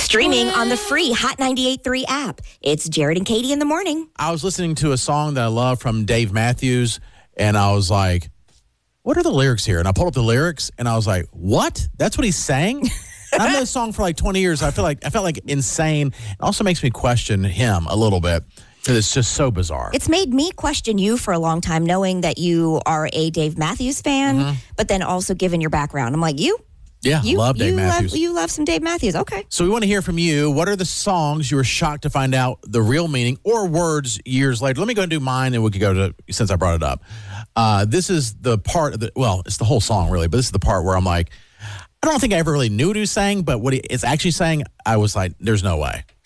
Streaming on the free Hot 98.3 app. It's Jared and Katie in the morning. I was listening to a song that I love from Dave Matthews, and I was like, what are the lyrics here? And I pulled up the lyrics, and I was like, what? That's what he's saying? And I've known this song for like 20 years. I felt like insane. It also makes me question him a little bit because it's just so bizarre. It's made me question you for a long time, knowing that you are a Dave Matthews fan, but then also given your background. I'm like, love Dave Matthews. You love some Dave Matthews. Okay. So we want to hear from you. What are the songs you were shocked to find out the real meaning or words years later? Let me go and do mine, and we could go to, since I brought it up. This is the part of it's the whole song really, but this is the part where I'm like, I don't think I ever really knew what he was saying, but what it's actually saying, I was like, there's no way.